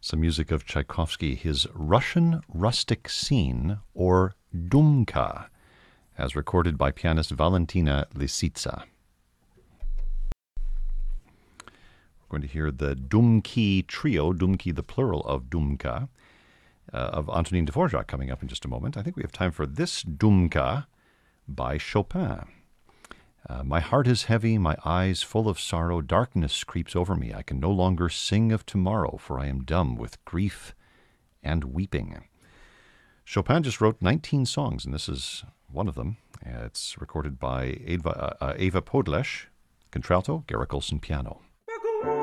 Some music of Tchaikovsky, his Russian Rustic Scene, or Dumka, as recorded by pianist Valentina Lisitsa. We're going to hear the Dumki Trio, Dumki the plural of Dumka, of Antonin Dvorak coming up in just a moment. I think we have time for this Dumka by Chopin. My heart is heavy, my eyes full of sorrow, darkness creeps over me. I can no longer sing of tomorrow, for I am dumb with grief and weeping. Chopin just wrote 19 songs, and this is one of them. It's recorded by Eva Podlesh, contralto, Garrick Olson piano.